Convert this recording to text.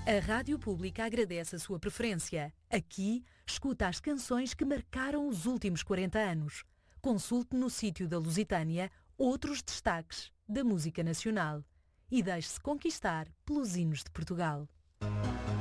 A Rádio Pública agradece a sua preferência. Aqui, escuta as canções que marcaram os últimos 40 anos. Consulte no sítio da Lusitânia outros destaques da música nacional. E deixe-se conquistar pelos hinos de Portugal.